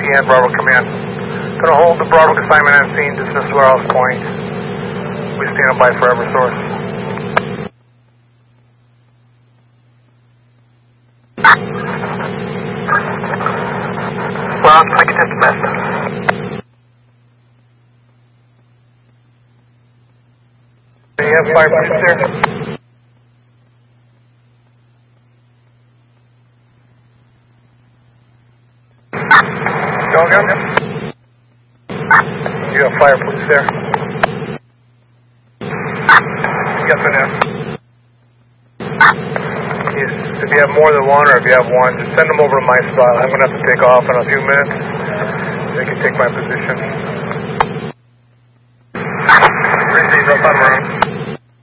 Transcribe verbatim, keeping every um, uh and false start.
and Bravo Command. Gonna hold the Bravo assignment on scene, dismiss warehouse point. We stand by for Eversource. Well, I can dismiss. Do you have fire push there? Go again? You have fire police there? Yes, I know. Yes, if you have more than one or if you have one, just send them over to my spot. I'm going to have to take off in a few minutes. They can take my position.